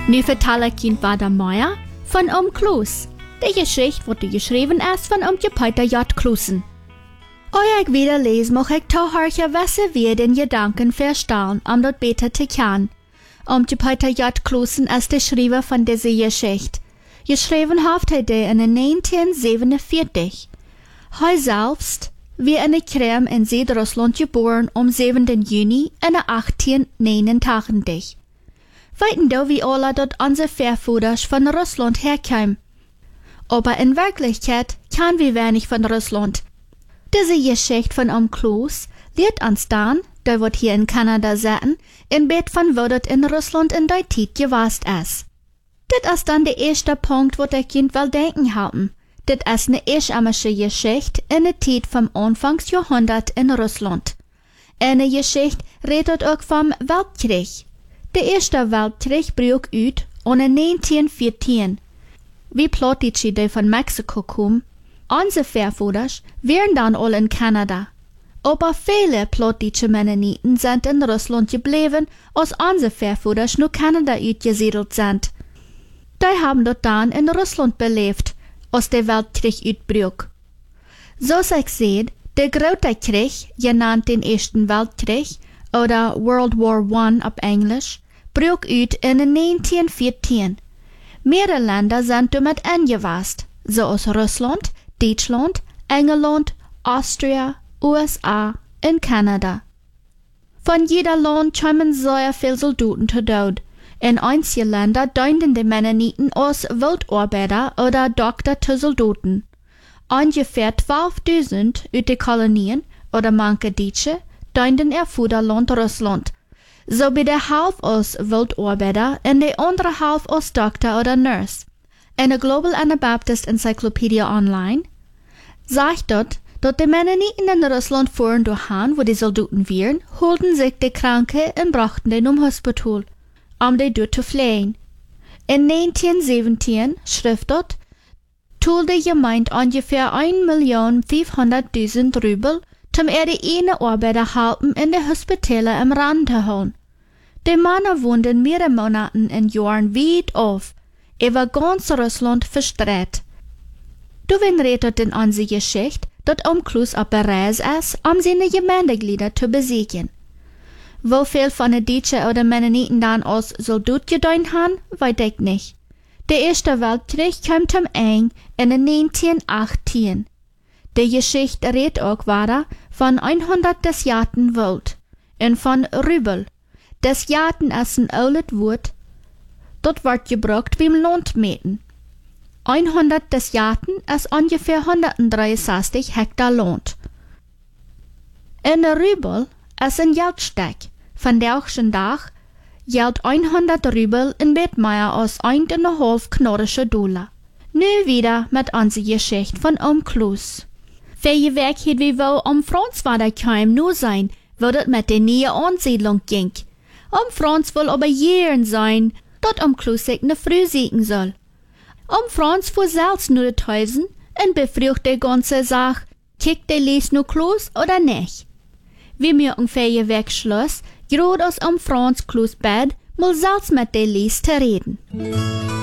Nu vertelle ik je wat Meier von Kloos. De Geschichte wordt geschreven ist von Peter J. Kloosen. Als ich wieder lese, mag ich toehartje wissen, wie den Gedanken verstehen, das beter zu kennen. Peter J. Kloosen ist der Schreiber von dieser Geschichte. Geschrieben hat er die in 1947. Er selbst wie in Krim in Südrussland geboren 7. Juni 1889. Weiten du wie alle, dass unsere Vorväter von Russland herkamen. Aber in Wirklichkeit kennen wir wenig von Russland. Diese Geschichte von Kloos lehrt uns dann, da wir hier in Kanada sitzen, in Bett von wo das in Russland in der Zeit gewesen ist. Das ist dann der erste Punkt, wo der Kind will denken haben. Das ist eine ischamische Geschichte in der Zeit vom Anfangsjahrhundert in Russland. Eine Geschichte redet auch vom Weltkrieg. Der erste Weltkrieg brach uit in 1914. Wie Plottici, die von Mexiko kommen, unsere Vorväter waren dann alle in Kanada. Aber viele Plottische Mennoniten sind in Russland geblieben, als unsere Vorväter nur Kanada ausgesiedelt sind. Die haben dort dann in Russland belebt, als der Weltkrieg uitbrach. So ich sehe, der Große Krieg, genannt den Ersten Weltkrieg, oder World War I auf Englisch, brach uit in 1914. Mehrere Länder sind damit eingewasst, so als Russland, Deutschland, England, Austria, USA und Kanada. Von jeder Land kamen sehr viele Soldaten zu Tod. In einige Länder dienten die Mennoniten als Weltarbeiter oder Doktor zu Soldaten. Ungefähr 12.000 aus den Kolonien oder manche Deutsche dienten ihr Vaterland Russland. So bei der Hälfte als Weltarbeiter und die andere Hälfte als Doktor oder Nurse. In der Global Anabaptist Encyclopedia Online sagt dort, dass die Mennoniten in Russland fuhren durchhin, wo die Soldaten waren, holten sich die Kranken und brachten den Hospital, die dort zu pflegen. In 1917 schrift dort, tut die Gemeinde ungefähr 1.500.000 Rubel, um die eine Arbeiter helfen, in die Hospitale im Rand zu holen. Die Männer wohnten mehrere Monate in Jahren weit auf, über ganz Russland verstreut. Du redet in unserer Geschichte, dass Kloos auf der Reise ist, seine Gemeindeglieder zu besiegen. Wie viel von den Deutschen oder Mennoniten dann als Soldat gedient haben, weiß ich nicht. Der Erste Weltkrieg kam zum Ende in 1918. Die Geschichte redet auch weiter von 100 des Jahren Welt und von Rubel. Das Jahren ist ein altes Wort, das wird gebraucht beim Landmeten. 100 des Jahren ist ungefähr 163 Hektar Land. Ein Rubel ist ein Geldstück. Von welchen Tag gilt 100 Rubel in bet mehr als 1,5 kanadische Dollar. Nu wieder mit unserer Geschichte von Kloos. Welche Weg hätt wir wohl Franz weiterkommen nur sein, wo das mit der neuen Ansiedlung ging. Franz will aber Jahren sein, dat Kloos sich ne Früh siegen soll. Franz fuhr selbst nur de Häusen und befragt die ganze Sache, kickt der Lies nur Kloos oder nicht. Wir mögen welche Weg Schluss, gerade aus Franz Kloos Bett, mal selbst mit der Lies zu reden.